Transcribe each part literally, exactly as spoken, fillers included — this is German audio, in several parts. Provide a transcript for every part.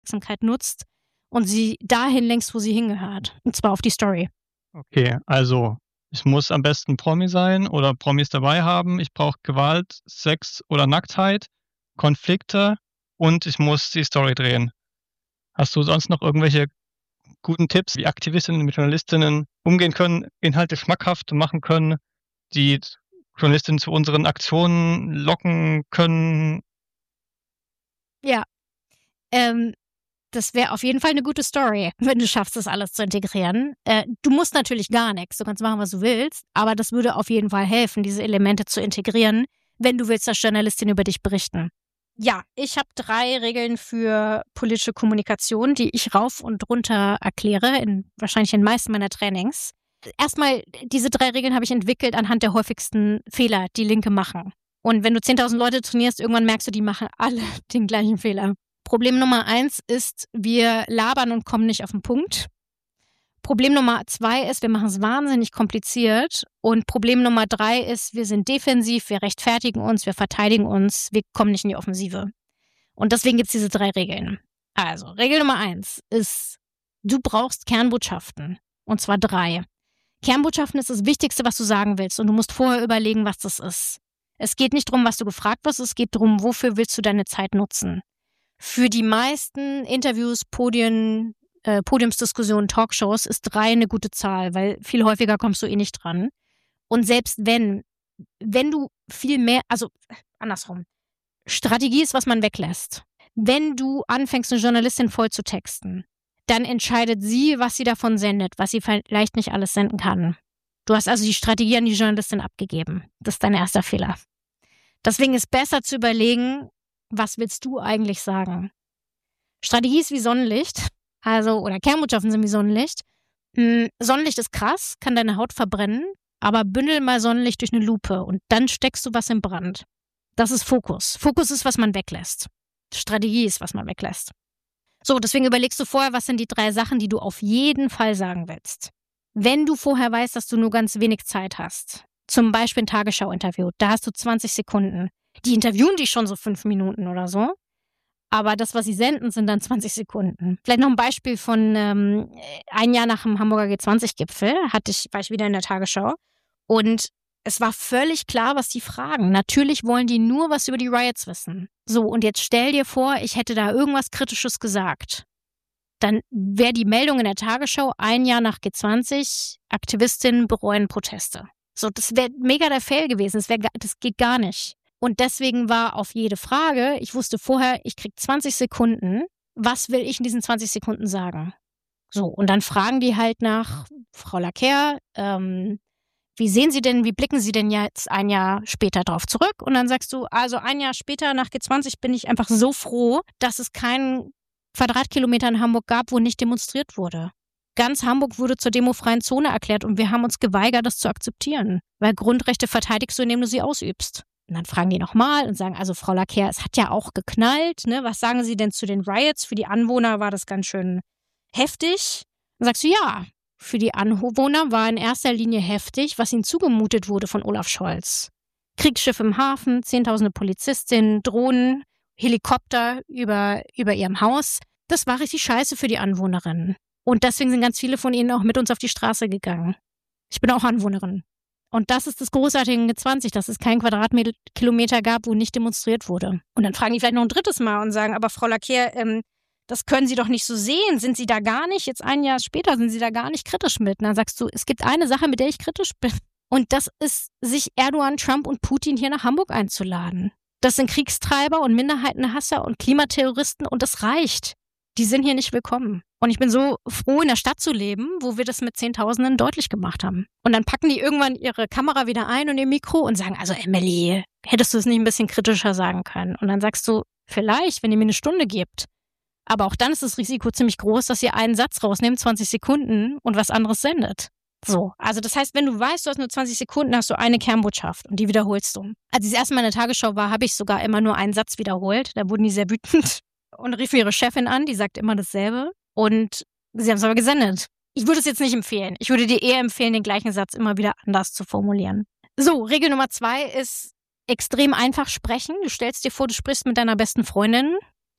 Aufmerksamkeit nutzt und sie dahin lenkst, wo sie hingehört. Und zwar auf die Story. Okay, also ich muss am besten Promi sein oder Promis dabei haben. Ich brauche Gewalt, Sex oder Nacktheit, Konflikte und ich muss die Story drehen. Hast du sonst noch irgendwelche guten Tipps, wie Aktivistinnen mit Journalistinnen umgehen können, Inhalte schmackhaft machen können, die Journalistinnen zu unseren Aktionen locken können? Ja, ähm, das wäre auf jeden Fall eine gute Story, wenn du schaffst, das alles zu integrieren. Äh, du musst natürlich gar nichts, du kannst machen, was du willst, aber das würde auf jeden Fall helfen, diese Elemente zu integrieren, wenn du willst, dass Journalistinnen über dich berichten. Ja, ich habe drei Regeln für politische Kommunikation, die ich rauf und runter erkläre, in, wahrscheinlich in den meisten meiner Trainings. Erstmal, diese drei Regeln habe ich entwickelt anhand der häufigsten Fehler, die Linke machen. Und wenn du zehntausend Leute trainierst, irgendwann merkst du, die machen alle den gleichen Fehler. Problem Nummer eins ist, wir labern und kommen nicht auf den Punkt. Problem Nummer zwei ist, wir machen es wahnsinnig kompliziert. Und Problem Nummer drei ist, wir sind defensiv, wir rechtfertigen uns, wir verteidigen uns, wir kommen nicht in die Offensive. Und deswegen gibt es diese drei Regeln. Also, Regel Nummer eins ist, du brauchst Kernbotschaften. Und zwar drei. Kernbotschaften ist das Wichtigste, was du sagen willst. Und du musst vorher überlegen, was das ist. Es geht nicht darum, was du gefragt wirst, es geht darum, wofür willst du deine Zeit nutzen. Für die meisten Interviews, Podien, äh, Podiumsdiskussionen, Talkshows ist drei eine gute Zahl, weil viel häufiger kommst du eh nicht dran. Und selbst wenn, wenn du viel mehr, also andersrum, Strategie ist, was man weglässt. Wenn du anfängst, eine Journalistin voll zu texten, dann entscheidet sie, was sie davon sendet, was sie vielleicht nicht alles senden kann. Du hast also die Strategie an die Journalistin abgegeben. Das ist dein erster Fehler. Deswegen ist besser zu überlegen, was willst du eigentlich sagen? Strategie ist wie Sonnenlicht, also, oder Kernbotschaften sind wie Sonnenlicht. Hm, Sonnenlicht ist krass, kann deine Haut verbrennen, aber bündel mal Sonnenlicht durch eine Lupe und dann steckst du was in Brand. Das ist Fokus. Fokus ist, was man weglässt. Strategie ist, was man weglässt. So, deswegen überlegst du vorher, was sind die drei Sachen, die du auf jeden Fall sagen willst. Wenn du vorher weißt, dass du nur ganz wenig Zeit hast, zum Beispiel ein Tagesschau-Interview, da hast du zwanzig Sekunden. Die interviewen dich schon so fünf Minuten oder so. Aber das, was sie senden, sind dann zwanzig Sekunden. Vielleicht noch ein Beispiel von ähm, ein Jahr nach dem Hamburger G zwanzig Gipfel hatte ich, war ich wieder in der Tagesschau. Und es war völlig klar, was die fragen. Natürlich wollen die nur was über die Riots wissen. So, und jetzt stell dir vor, ich hätte da irgendwas Kritisches gesagt. Dann wäre die Meldung in der Tagesschau, ein Jahr nach G zwanzig, Aktivistinnen bereuen Proteste. So, das wäre mega der Fail gewesen. Das, wär, das geht gar nicht. Und deswegen war auf jede Frage, ich wusste vorher, ich krieg zwanzig Sekunden, was will ich in diesen zwanzig Sekunden sagen? So, und dann fragen die halt nach, Frau Laquer, ähm, wie sehen Sie denn, wie blicken Sie denn jetzt ein Jahr später drauf zurück? Und dann sagst du, also ein Jahr später nach G zwanzig bin ich einfach so froh, dass es keinen Quadratkilometer in Hamburg gab, wo nicht demonstriert wurde. Ganz Hamburg wurde zur demofreien Zone erklärt und wir haben uns geweigert, das zu akzeptieren, weil Grundrechte verteidigst du, indem du sie ausübst. Und dann fragen die nochmal und sagen, also Frau Laquer, es hat ja auch geknallt, ne? Was sagen Sie denn zu den Riots? Für die Anwohner war das ganz schön heftig. Dann sagst du, ja, für die Anwohner war in erster Linie heftig, was ihnen zugemutet wurde von Olaf Scholz. Kriegsschiff im Hafen, zehntausende Polizistinnen, Drohnen, Helikopter über, über ihrem Haus. Das war richtig scheiße für die Anwohnerinnen. Und deswegen sind ganz viele von ihnen auch mit uns auf die Straße gegangen. Ich bin auch Anwohnerin. Und das ist das Großartige in G zwanzig, dass es keinen Quadratkilometer gab, wo nicht demonstriert wurde. Und dann fragen die vielleicht noch ein drittes Mal und sagen, aber Frau Laquer, ähm, das können Sie doch nicht so sehen. Sind Sie da gar nicht, jetzt ein Jahr später, sind Sie da gar nicht kritisch mit? Und dann sagst du, es gibt eine Sache, mit der ich kritisch bin. Und das ist, sich Erdogan, Trump und Putin hier nach Hamburg einzuladen. Das sind Kriegstreiber und Minderheitenhasser und Klimaterroristen und das reicht. Die sind hier nicht willkommen. Und ich bin so froh, in der Stadt zu leben, wo wir das mit Zehntausenden deutlich gemacht haben. Und dann packen die irgendwann ihre Kamera wieder ein und ihr Mikro und sagen, also Emily, hättest du es nicht ein bisschen kritischer sagen können? Und dann sagst du, vielleicht, wenn ihr mir eine Stunde gebt. Aber auch dann ist das Risiko ziemlich groß, dass ihr einen Satz rausnehmt, zwanzig Sekunden und was anderes sendet. So, also das heißt, wenn du weißt, du hast nur zwanzig Sekunden, hast du eine Kernbotschaft und die wiederholst du. Als ich das erste Mal in der Tagesschau war, habe ich sogar immer nur einen Satz wiederholt. Da wurden die sehr wütend und riefen ihre Chefin an, die sagt immer dasselbe. Und sie haben es aber gesendet. Ich würde es jetzt nicht empfehlen. Ich würde dir eher empfehlen, den gleichen Satz immer wieder anders zu formulieren. So, Regel Nummer zwei ist extrem einfach sprechen. Du stellst dir vor, du sprichst mit deiner besten Freundin.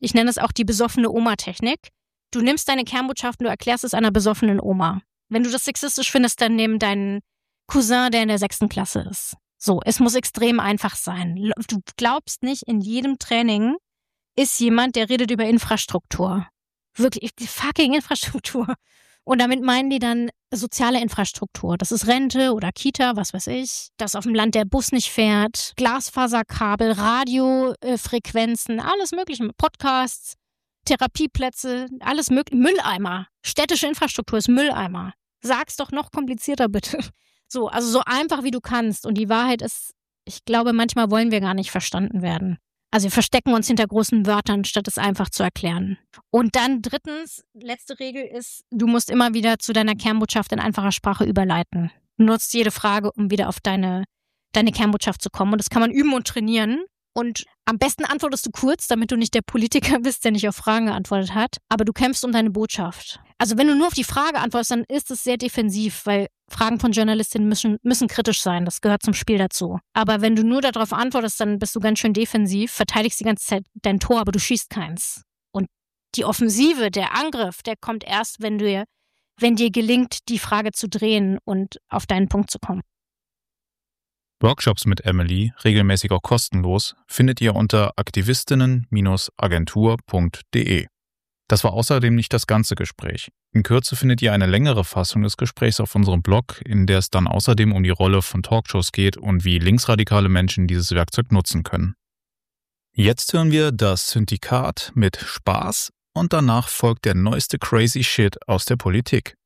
Ich nenne es auch die besoffene Oma-Technik. Du nimmst deine Kernbotschaften, du erklärst es einer besoffenen Oma. Wenn du das sexistisch findest, dann nimm deinen Cousin, der in der sechsten Klasse ist. So, es muss extrem einfach sein. Du glaubst nicht, in jedem Training ist jemand, der redet über Infrastruktur. Wirklich, die fucking Infrastruktur. Und damit meinen die dann soziale Infrastruktur. Das ist Rente oder Kita, was weiß ich. Dass auf dem Land der Bus nicht fährt. Glasfaserkabel, Radiofrequenzen, alles mögliche. Podcasts, Therapieplätze, alles mögliche. Mülleimer. Städtische Infrastruktur ist Mülleimer. Sag's doch noch komplizierter, bitte. So, also so einfach wie du kannst. Und die Wahrheit ist, ich glaube, manchmal wollen wir gar nicht verstanden werden. Also wir verstecken uns hinter großen Wörtern, statt es einfach zu erklären. Und dann drittens, letzte Regel ist, du musst immer wieder zu deiner Kernbotschaft in einfacher Sprache überleiten. Du nutzt jede Frage, um wieder auf deine, deine Kernbotschaft zu kommen. Und das kann man üben und trainieren. Und am besten antwortest du kurz, damit du nicht der Politiker bist, der nicht auf Fragen geantwortet hat. Aber du kämpfst um deine Botschaft. Also wenn du nur auf die Frage antwortest, dann ist es sehr defensiv, weil Fragen von Journalistinnen müssen, müssen kritisch sein. Das gehört zum Spiel dazu. Aber wenn du nur darauf antwortest, dann bist du ganz schön defensiv, verteidigst die ganze Zeit dein Tor, aber du schießt keins. Und die Offensive, der Angriff, der kommt erst, wenn du, wenn dir gelingt, die Frage zu drehen und auf deinen Punkt zu kommen. Workshops mit Emily, regelmäßig auch kostenlos, findet ihr unter aktivistinnen Agentur punkt de. Das war außerdem nicht das ganze Gespräch. In Kürze findet ihr eine längere Fassung des Gesprächs auf unserem Blog, in der es dann außerdem um die Rolle von Talkshows geht und wie linksradikale Menschen dieses Werkzeug nutzen können. Jetzt hören wir das Syndikat mit Spaß und danach folgt der neueste Crazy Shit aus der Politik.